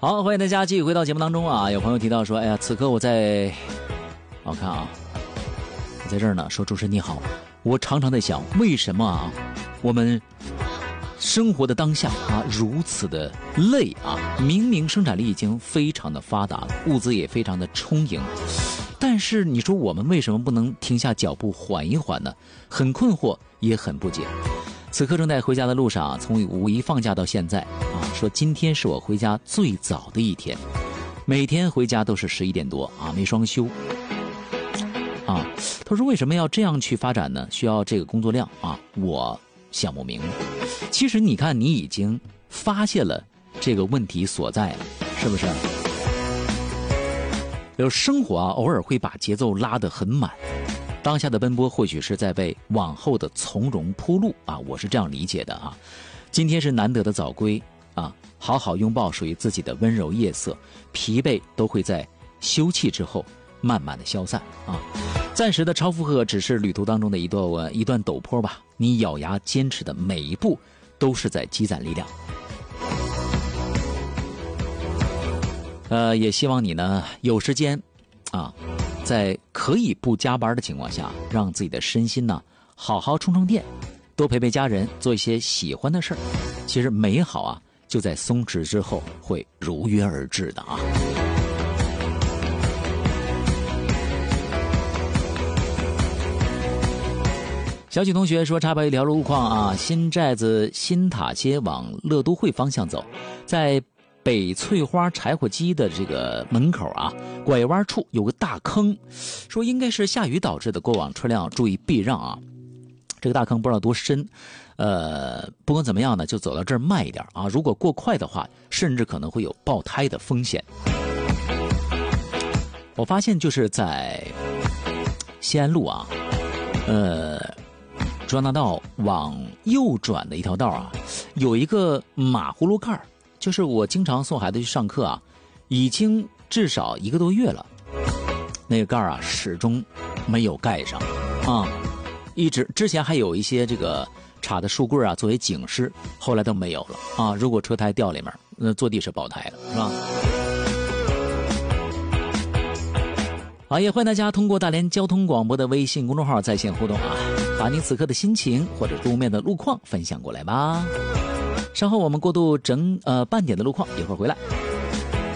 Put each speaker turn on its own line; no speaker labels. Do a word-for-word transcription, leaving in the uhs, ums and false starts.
好，欢迎大家继续回到节目当中啊！有朋友提到说，哎呀，此刻我在，我看啊，我在这儿呢。说主持人你好，我常常在想，为什么啊，我们生活的当下啊如此的累啊？明明生产力已经非常的发达了，物资也非常的充盈，但是你说我们为什么不能停下脚步缓一缓呢？很困惑，也很不解。此刻正在回家的路上，从五一放假到现在啊，说今天是我回家最早的一天，每天回家都是十一点多啊，没双休啊。他说为什么要这样去发展呢？需要这个工作量啊，我想不明白。其实你看，你已经发现了这个问题所在了，是不是？有生活啊，偶尔会把节奏拉得很满。当下的奔波或许是在为往后的从容铺路啊，我是这样理解的啊。今天是难得的早归啊，好好拥抱属于自己的温柔夜色，疲惫都会在休憩之后慢慢的消散啊。暂时的超负荷只是旅途当中的一段一段陡坡吧，你咬牙坚持的每一步都是在积攒力量。呃，也希望你呢有时间啊，在可以不加班的情况下，让自己的身心呢好好充充电，多陪陪家人，做一些喜欢的事儿。其实美好啊，就在松弛之后会如约而至的啊。小曲同学说，插播一条路况啊，新寨子新塔街往乐都会方向走，在北翠花柴火机的这个门口啊，拐弯处有个大坑，说应该是下雨导致的，过往车辆注意避让啊。这个大坑不知道多深，呃，不管怎么样呢，就走到这儿慢一点啊。如果过快的话，甚至可能会有爆胎的风险。我发现就是在西安路啊，呃，中央大道往右转的一条道啊，有一个马葫芦盖儿。就是我经常送孩子去上课啊，已经至少一个多月了，那个盖儿啊始终没有盖上啊，一直之前还有一些这个插的树棍啊作为警示，后来都没有了啊。如果车胎掉里面，那坐地是爆胎了，是吧？好，也欢迎大家通过大连交通广播的微信公众号在线互动啊，把你此刻的心情或者路面的路况分享过来吧。稍后我们过渡整呃半点的路况，一会儿回来。